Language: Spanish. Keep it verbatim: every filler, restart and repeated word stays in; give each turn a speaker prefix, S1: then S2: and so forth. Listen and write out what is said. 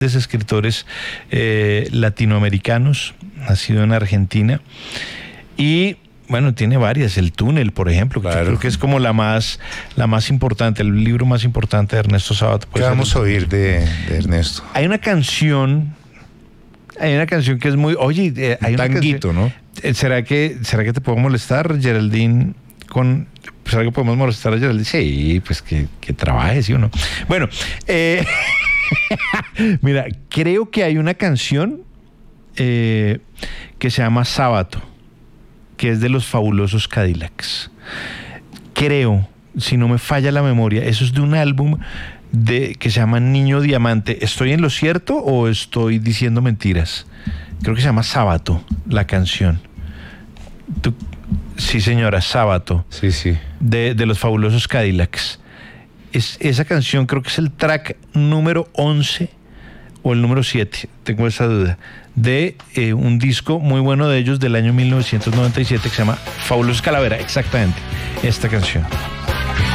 S1: escritores eh, latinoamericanos, nacido en Argentina, y bueno, tiene varias. El túnel, por ejemplo, que
S2: claro.
S1: yo creo que es como la más, la más importante, el libro más importante de Ernesto Sábato.
S2: ¿Qué vamos a oír de, de Ernesto?
S1: Hay una canción, hay una canción que es muy, oye, eh, hay
S2: un
S1: una
S2: tanguito,
S1: canción,
S2: ¿no?
S1: ¿Será que, será que te puedo molestar, Geraldine, con... ¿Será que podemos molestar a Geraldine? Sí, pues que, que trabaje, ¿sí o no? Bueno, eh... mira, creo que hay una canción eh, que se llama Sábato, que es de los Fabulosos Cadillacs. Creo, si no me falla la memoria, eso es de un álbum de, que se llama Niño Diamante. ¿Estoy en lo cierto o estoy diciendo mentiras? Creo que se llama Sábato, la canción. ¿Tú? Sí, señora, Sábato.
S2: Sí, sí.
S1: De, de los Fabulosos Cadillacs. Es, esa canción creo que es el track número once o el número siete, tengo esa duda, de eh, un disco muy bueno de ellos del año mil novecientos noventa y siete que se llama Fabulosos Calavera, exactamente, esta canción.